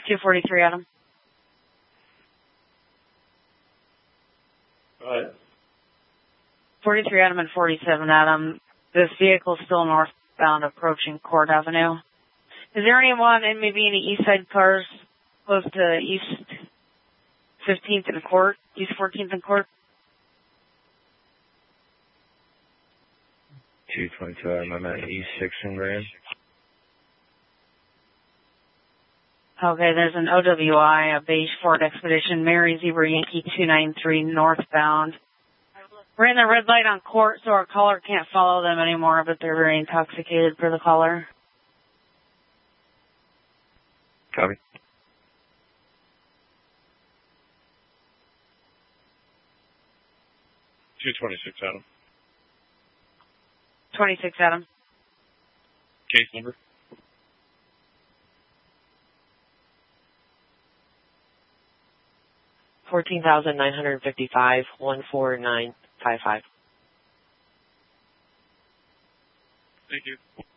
243 Adam. Go ahead. 43 Adam and 47 Adam. This vehicle is still northbound approaching Court Avenue. Is there anyone in maybe any east side cars close to East 15th and Court, East 14th and Court? 222 Adam, I'm at East 6th and Grand. Okay, there's an OWI, a beige Ford Expedition, Mary Zebra Yankee 293 northbound. We're in the red light on Court, so our caller can't follow them anymore, but they're very intoxicated for the caller. Copy. Adam. 26 Adam. Case number? $14,955, 14955. Thank you.